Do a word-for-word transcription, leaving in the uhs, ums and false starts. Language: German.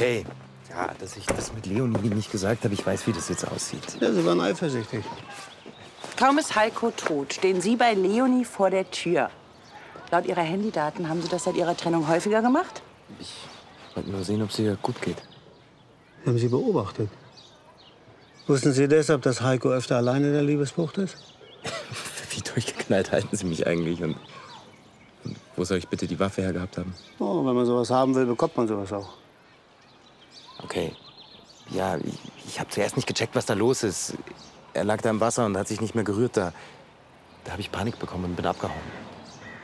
Okay. Ja, dass ich das mit Leonie nicht gesagt habe, ich weiß, wie das jetzt aussieht. Ja, Sie waren eifersüchtig. Kaum ist Heiko tot, stehen Sie bei Leonie vor der Tür. Laut Ihrer Handydaten haben Sie das seit Ihrer Trennung häufiger gemacht? Ich wollte nur sehen, ob es ihr gut geht. Haben Sie beobachtet? Wussten Sie deshalb, dass Heiko öfter alleine in der Liebesbucht ist? Wie durchgeknallt halten Sie mich eigentlich? Und, und wo soll ich bitte die Waffe hergehabt haben? Oh, wenn man sowas haben will, bekommt man sowas auch. Okay. Ja, ich, ich habe zuerst nicht gecheckt, was da los ist. Er lag da im Wasser und hat sich nicht mehr gerührt. Da, da habe ich Panik bekommen und bin abgehauen.